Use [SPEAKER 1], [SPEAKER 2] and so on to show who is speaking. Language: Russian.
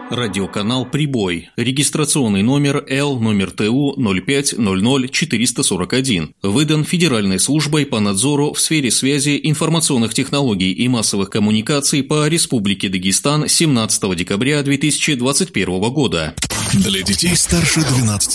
[SPEAKER 1] Радиоканал «Прибой». Регистрационный номер Л номер ТУ 0500441. Выдан Федеральной службой по надзору в сфере связи, информационных технологий и массовых коммуникаций по Республике Дагестан 17 декабря 2021 года.
[SPEAKER 2] Для детей старше 12